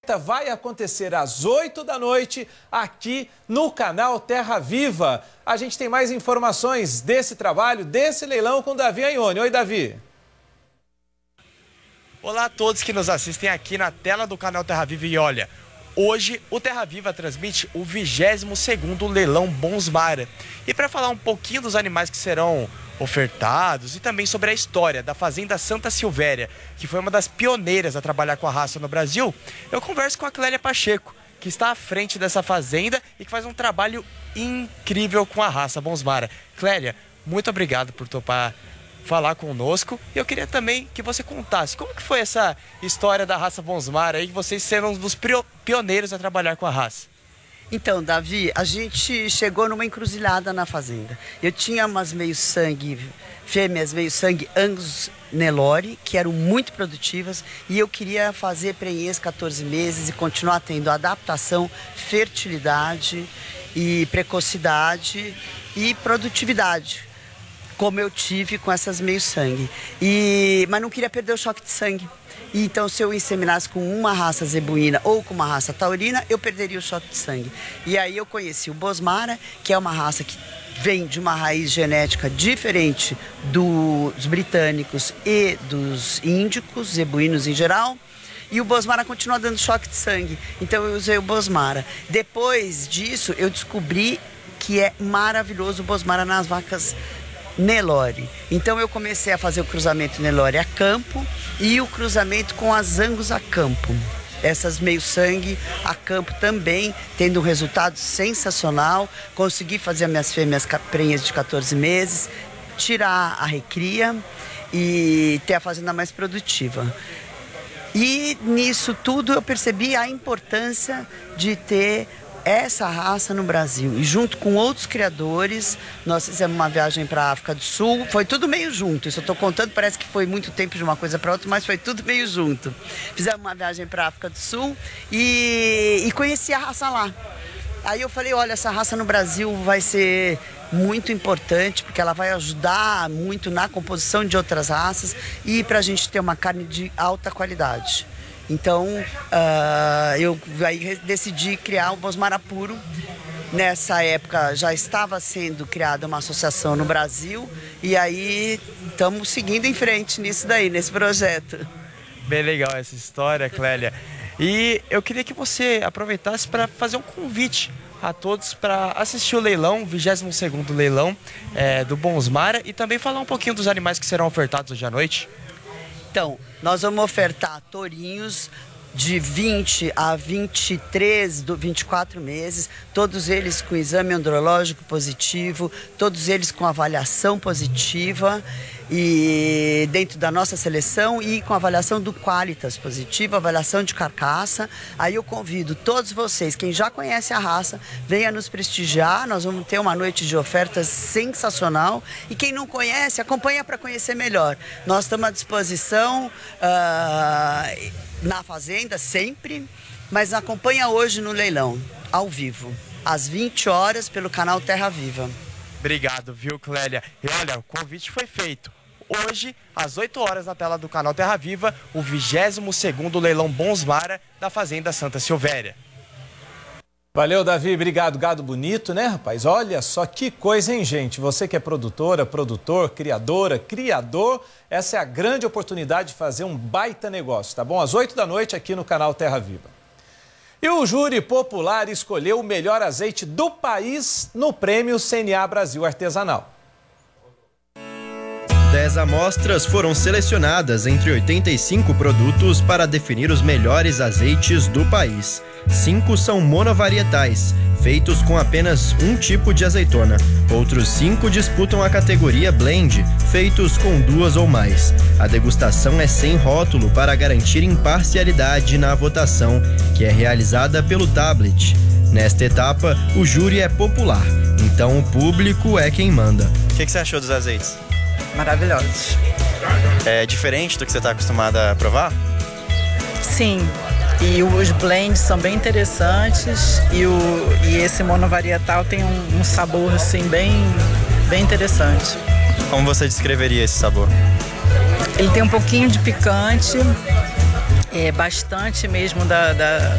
oferta vai acontecer às 8 da noite aqui no canal Terra Viva. A gente tem mais informações desse trabalho, desse leilão com Davi Aione. Oi, Davi. Olá a todos que nos assistem aqui na tela do canal Terra Viva. E olha, hoje o Terra Viva transmite o 22º leilão Bons Mara. E para falar um pouquinho dos animais que serão ofertados e também sobre a história da Fazenda Santa Silvéria, que foi uma das pioneiras a trabalhar com a raça no Brasil, eu converso com a Clélia Pacheco, que está à frente dessa fazenda e que faz um trabalho incrível com a raça Bons Mara. Clélia, muito obrigado por topar falar conosco. E eu queria também que você contasse como que foi essa história da raça Bons Mara aí, vocês sendo um dos pioneiros a trabalhar com a raça. Então, Davi, a gente chegou numa encruzilhada na fazenda. Eu tinha umas meio-sangue, fêmeas meio-sangue Angus Nelore, que eram muito produtivas, e eu queria fazer prenhez 14 meses e continuar tendo adaptação, fertilidade e precocidade e produtividade, como eu tive com essas meio-sangue. Mas não queria perder o choque de sangue. Então, se eu inseminasse com uma raça zebuína ou com uma raça taurina, eu perderia o choque de sangue. E aí eu conheci o Bons Mara, que é uma raça que vem de uma raiz genética diferente dos britânicos e dos índicos, zebuínos em geral. E o Bons Mara continua dando choque de sangue. Então, eu usei o Bons Mara. Depois disso, eu descobri que é maravilhoso o Bons Mara nas vacas Nelore. Então eu comecei a fazer o cruzamento Nelore a campo e o cruzamento com as Angus a campo. Essas meio-sangue a campo também, tendo um resultado sensacional. Consegui fazer as minhas fêmeas prenhas de 14 meses, tirar a recria e ter a fazenda mais produtiva. E nisso tudo eu percebi a importância de ter essa raça no Brasil. E junto com outros criadores, nós fizemos uma viagem para a África do Sul. Foi tudo meio junto. Isso eu estou contando, parece que foi muito tempo de uma coisa para outra, mas foi tudo meio junto. Fizemos uma viagem para a África do Sul e conheci a raça lá. Aí eu falei, olha, essa raça no Brasil vai ser muito importante, porque ela vai ajudar muito na composição de outras raças e para a gente ter uma carne de alta qualidade. Então, eu aí decidi criar o Bons Mara Puro. Nessa época já estava sendo criada uma associação no Brasil e aí estamos seguindo em frente nisso daí, nesse projeto. Bem legal essa história, Clélia. E eu queria que você aproveitasse para fazer um convite a todos para assistir o leilão, 22º leilão do Bons Mara, e também falar um pouquinho dos animais que serão ofertados hoje à noite. Então, nós vamos ofertar tourinhos de 20 a 23, 24 meses, todos eles com exame andrológico positivo, todos eles com avaliação positiva e dentro da nossa seleção e com avaliação do Qualitas positivo, avaliação de carcaça. Aí eu convido todos vocês, quem já conhece a raça, venha nos prestigiar, nós vamos ter uma noite de ofertas sensacional e quem não conhece, acompanha para conhecer melhor. Nós estamos à disposição na fazenda sempre, mas acompanha hoje no leilão, ao vivo, às 20 horas pelo canal Terra Viva. Obrigado, viu, Clélia? E olha, o convite foi feito. Hoje, às 8 horas, na tela do canal Terra Viva, o 22º leilão Bons Mara da Fazenda Santa Silvéria. Valeu, Davi. Obrigado. Gado bonito, né, rapaz? Olha só que coisa, hein, gente? Você que é produtora, produtor, criadora, criador, essa é a grande oportunidade de fazer um baita negócio, tá bom? Às 8 da noite aqui no canal Terra Viva. E o júri popular escolheu o melhor azeite do país no prêmio CNA Brasil Artesanal. 10 amostras foram selecionadas entre 85 produtos para definir os melhores azeites do país. 5 são monovarietais, feitos com apenas um tipo de azeitona. Outros 5 disputam a categoria blend, feitos com 2 ou mais. A degustação é sem rótulo para garantir imparcialidade na votação, que é realizada pelo tablet. Nesta etapa, o júri é popular, então o público é quem manda. O que você achou dos azeites? Maravilhosos. É diferente do que você está acostumada a provar? Sim, e os blends são bem interessantes e esse monovarietal tem um sabor assim bem interessante. Como você descreveria esse sabor? Ele tem um pouquinho de picante, bastante mesmo